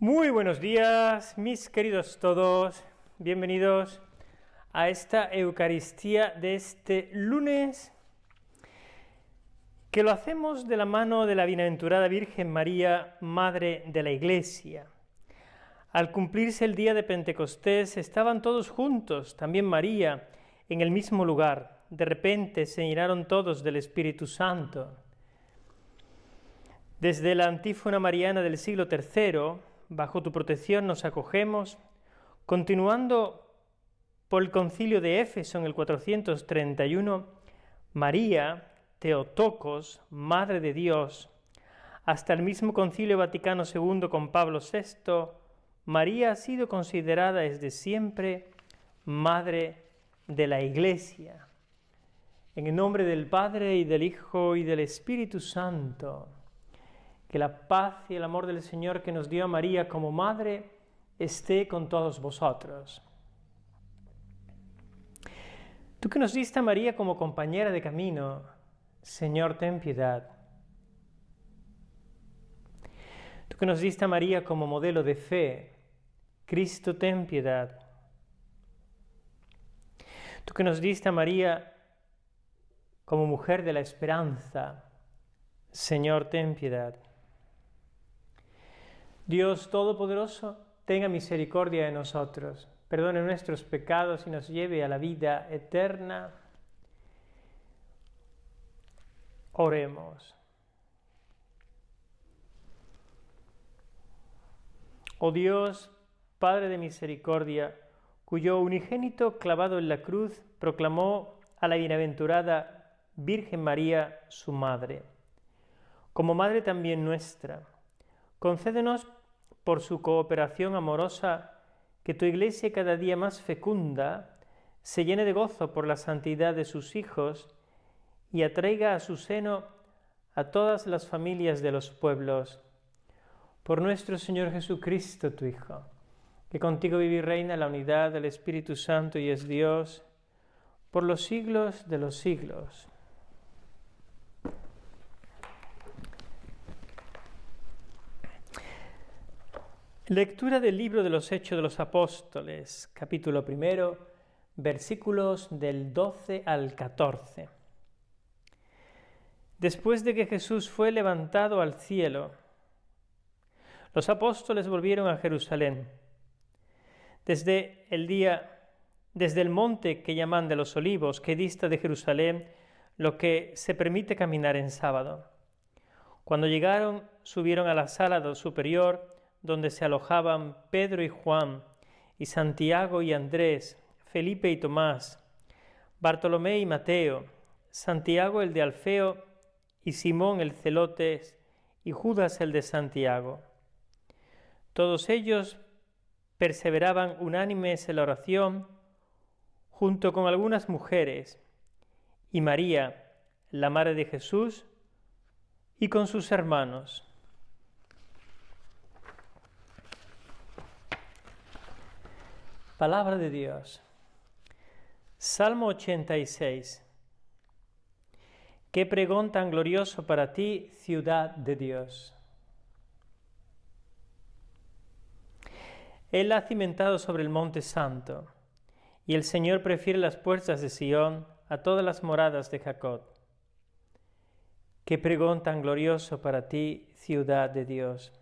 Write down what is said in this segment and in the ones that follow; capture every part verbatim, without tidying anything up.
Muy buenos días, mis queridos todos. Bienvenidos a esta Eucaristía de este lunes, que lo hacemos de la mano de la Bienaventurada Virgen María, Madre de la Iglesia. Al cumplirse el día de Pentecostés, estaban todos juntos, también María, en el mismo lugar. De repente se llenaron todos del Espíritu Santo. Desde la antífona mariana del siglo tercero, bajo tu protección nos acogemos, continuando por el concilio de Éfeso en el cuatrocientos treinta y uno, María, Theotokos, Madre de Dios, hasta el mismo concilio Vaticano segundo con Pablo sexto, María ha sido considerada desde siempre Madre de la Iglesia. En el nombre del Padre, y del Hijo, y del Espíritu Santo, que la paz y el amor del Señor que nos dio a María como Madre esté con todos vosotros. Tú que nos diste a María como compañera de camino, Señor, ten piedad. Tú que nos diste a María como modelo de fe, Cristo, ten piedad. Tú que nos diste a María como mujer de la esperanza, Señor, ten piedad. Dios Todopoderoso, tenga misericordia de nosotros, perdone nuestros pecados y nos lleve a la vida eterna. Oremos. Oh Dios, Padre de misericordia, cuyo unigénito clavado en la cruz proclamó a la bienaventurada Virgen María su Madre, como Madre también nuestra, concédenos por su cooperación amorosa que tu Iglesia cada día más fecunda se llene de gozo por la santidad de sus hijos y atraiga a su seno a todas las familias de los pueblos. Por nuestro Señor Jesucristo, tu Hijo, que contigo vive y reina en la unidad del Espíritu Santo y es Dios por los siglos de los siglos. Lectura del libro de los Hechos de los Apóstoles, capítulo primero, versículos del doce al catorce. Después de que Jesús fue levantado al cielo, los apóstoles volvieron a Jerusalén. Desde el día, desde el monte que llaman de los Olivos, que dista de Jerusalén, lo que se permite caminar en sábado. Cuando llegaron, subieron a la sala superior, donde se alojaban Pedro y Juan, y Santiago y Andrés, Felipe y Tomás, Bartolomé y Mateo, Santiago el de Alfeo, y Simón el celote, y Judas el de Santiago. Todos ellos perseveraban unánimes en la oración, junto con algunas mujeres, y María, la madre de Jesús, y con sus hermanos. Palabra de Dios. Salmo ochenta y seis. Qué pregón tan glorioso para ti, ciudad de Dios. Él ha cimentado sobre el monte santo, y el Señor prefiere las puertas de Sión a todas las moradas de Jacob. Qué pregón tan glorioso para ti, ciudad de Dios.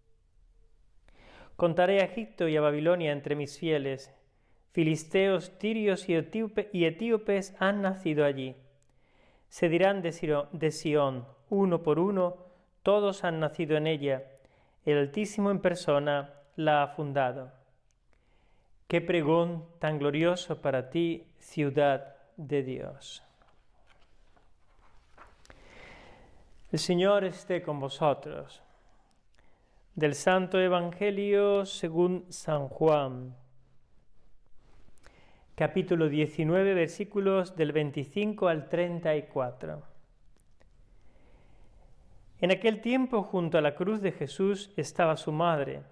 Contaré a Egipto y a Babilonia entre mis fieles. Filisteos, tirios y etíopes han nacido allí. Se dirán de Sión, uno por uno, todos han nacido en ella. El Altísimo en persona la ha fundado. Qué pregón tan glorioso para ti, ciudad de Dios. El Señor esté con vosotros. Del Santo Evangelio según San Juan, capítulo diecinueve, versículos del veinticinco al treinta y cuatro. En aquel tiempo, junto a la cruz de Jesús, estaba su madre,